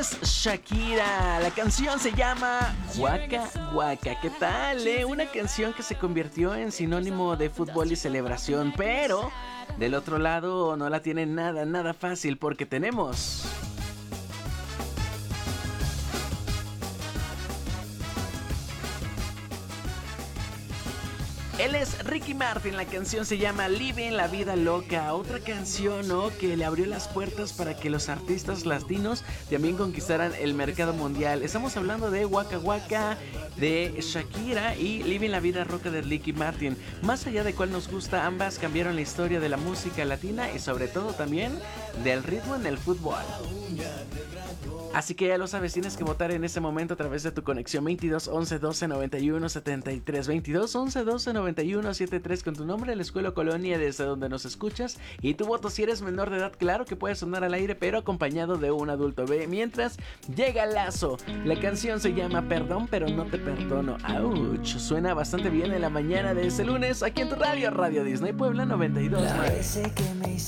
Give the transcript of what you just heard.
es Shakira. La canción se llama Waka Waka. ¿Qué tal, Una canción que se convirtió en sinónimo de fútbol y celebración, pero del otro lado no la tiene nada fácil porque tenemos... Él es Ricky Martin, la canción se llama Living la Vida Loca, otra canción, ¿no?, que le abrió las puertas para que los artistas latinos también conquistaran el mercado mundial. Estamos hablando de Waka Waka, de Shakira y Living la Vida Loca de Ricky Martin. Más allá de cuál nos gusta, ambas cambiaron la historia de la música latina y sobre todo también del ritmo en el fútbol. Así que ya lo sabes, tienes que votar en ese momento a través de tu conexión 22 11 12 91 73, 22 11 12 91 73 con tu nombre, la escuela o colonia desde donde nos escuchas y tu voto. Si eres menor de edad, claro que puedes sonar al aire, pero acompañado de un adulto. Ve, mientras llega Lazo, la canción se llama Perdón pero no te perdono. Ouch, suena bastante bien en la mañana de ese lunes aquí en tu radio, Radio Disney Puebla 92.9.